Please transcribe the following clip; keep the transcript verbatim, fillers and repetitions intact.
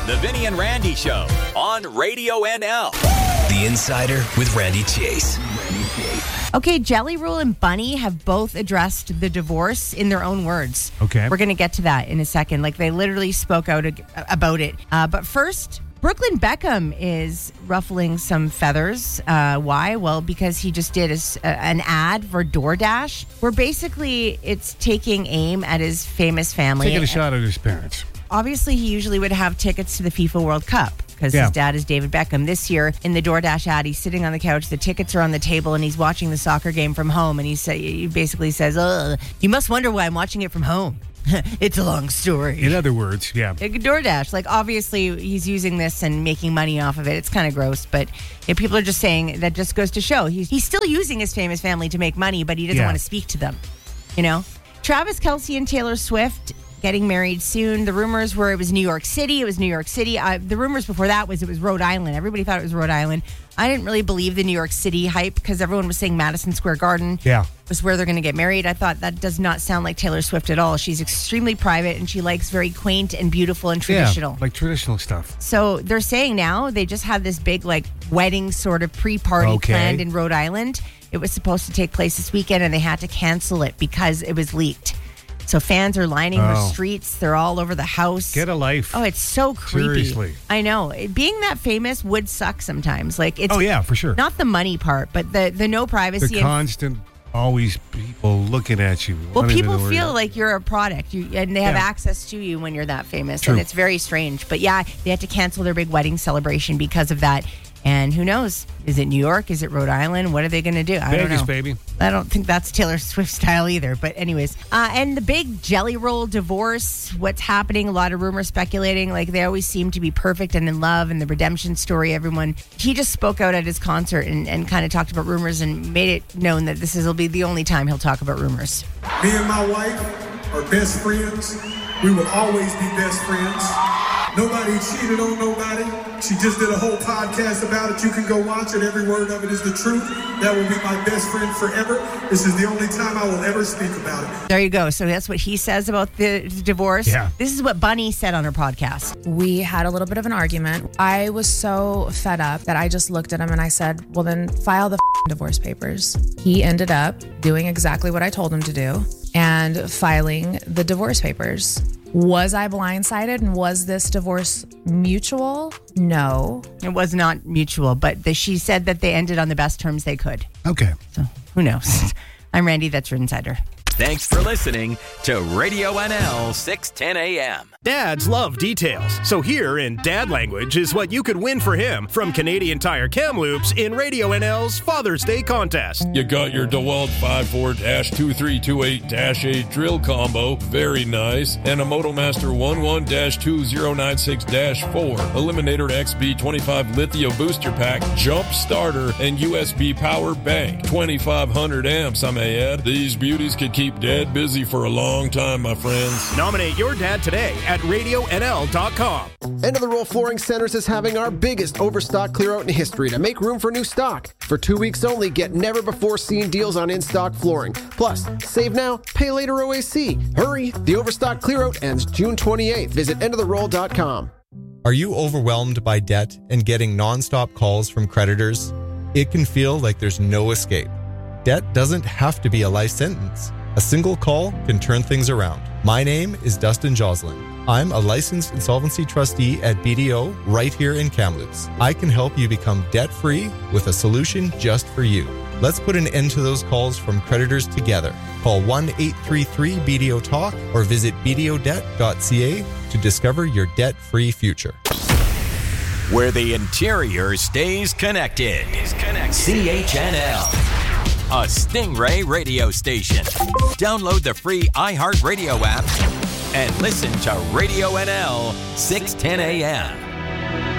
The Vinny and Randy Show on Radio N L. The Insider with Randy Chase. Okay, Jelly Roll and Bunny have both addressed the divorce in their own words. Okay. We're going to get to that in a second. Like, they literally spoke out ag- about it. Uh, but first, Brooklyn Beckham is ruffling some feathers. Uh, why? Well, because he just did a, an ad for DoorDash where basically it's taking aim at his famous family. Taking a shot at his parents. Obviously, he usually would have tickets to the FIFA World Cup because Yeah. his dad is David Beckham. This year, in the DoorDash ad, he's sitting on the couch, the tickets are on the table, and he's watching the soccer game from home. And he, say, he basically says, Ugh, you must wonder why I'm watching it from home. It's a long story. In other words, yeah. Like DoorDash, like obviously he's using this and making money off of it. It's kind of gross, but if people are just saying that just goes to show he's he's still using his famous family to make money, but he doesn't Yeah. want to speak to them. You know, Travis Kelce and Taylor Swift getting married soon. The rumors were it was New York City. It was New York City. Uh, the rumors before that was it was Rhode Island. Everybody thought it was Rhode Island. I didn't really believe the New York City hype because everyone was saying Madison Square Garden Yeah. was where they're going to get married. I thought that does not sound like Taylor Swift at all. She's extremely private and she likes very quaint and beautiful and traditional. Yeah, like traditional stuff. So they're saying now they just had this big like wedding sort of pre-party Okay. planned in Rhode Island. It was supposed to take place this weekend and they had to cancel it because it was leaked. So fans are lining her Oh. streets. They're all over the house. Get a life. Oh, it's so creepy. Seriously. I know. Being that famous would suck sometimes. Like it's Oh, yeah, for sure. not the money part, but the the no privacy. The and- constant, always people looking at you. Well, wanting to people know where feel you're- like you're a product, you, and they have Yeah. access to you when you're that famous, True. and it's very strange. But yeah, they had to cancel their big wedding celebration because of that. And who knows? Is it New York? Is it Rhode Island? What are they going to do? I don't Vegas, know. baby. I don't think that's Taylor Swift style either. But anyways, uh, and the big Jelly Roll divorce, what's happening? A lot of rumors speculating. Like they always seem to be perfect and in love and the redemption story. Everyone, he just spoke out at his concert and, and kind of talked about rumors and made it known that this will be the only time he'll talk about rumors. Me and my wife are best friends. We will always be best friends. Nobody cheated on nobody. She just did a whole podcast about it. You can go watch it. Every word of it is the truth. That will be my best friend forever. This is the only time I will ever speak about it. There you go. So that's what he says about the divorce. Yeah. This is what Bunny said on her podcast. We had a little bit of an argument. I was so fed up that I just looked at him and I said, well, then file the f- divorce papers. He ended up doing exactly what I told him to do and filing the divorce papers. Was I blindsided and was this divorce mutual? No. It was not mutual, but the, she said that they ended on the best terms they could. Okay. So who knows? I'm Randy. That's your insider. Thanks for listening to Radio N L six ten A M. Dads love details, so here in dad language is what you could win for him from Canadian Tire Kamloops in Radio N L's Father's Day contest. You got your DeWalt five four two three two eight eight drill combo, very nice, and a Motomaster one one two zero nine six four, Eliminator X B twenty-five Lithium Booster Pack, Jump Starter, and U S B Power Bank, twenty-five hundred amps, I may add. These beauties could keep Dad busy for a long time, my friends. Nominate your dad today at radio N L dot com. End of the Roll Flooring Centers is having our biggest overstock clear out in history to make room for new stock. For two weeks only, get never before seen deals on in-stock flooring. Plus, save now, pay later O A C. Hurry! The overstock clear out ends June twenty-eighth. Visit end of the roll dot com. Are you overwhelmed by debt and getting nonstop calls from creditors? It can feel like there's no escape. Debt doesn't have to be a life sentence. A single call can turn things around. My name is Dustin Joslin. I'm a licensed insolvency trustee at B D O right here in Kamloops. I can help you become debt-free with a solution just for you. Let's put an end to those calls from creditors together. Call one eight three three B D O talk or visit b d o debt dot c a to discover your debt-free future. Where the interior stays connected. Is connected. C H N L. A Stingray radio station. Download the free iHeartRadio app and listen to Radio N L six ten A M.